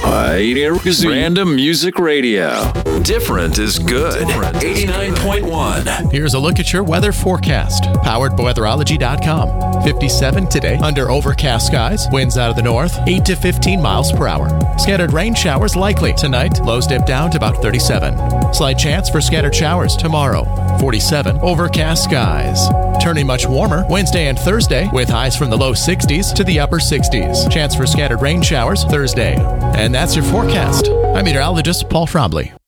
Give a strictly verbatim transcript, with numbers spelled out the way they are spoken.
Random Music Radio. Different is good. eighty-nine point one. Here's a look at your weather forecast. Powered by weatherology dot com. fifty-seven today under overcast skies. Winds out of the north, eight to fifteen miles per hour. Scattered rain showers likely. Tonight, lows dip down to about thirty-seven. Slight chance for scattered showers tomorrow. forty-seven. Overcast skies. Turning much warmer Wednesday and Thursday with highs from the low sixties to the upper sixties. Chance for scattered rain showers Thursday. And that's your forecast. I'm meteorologist Paul Frombley.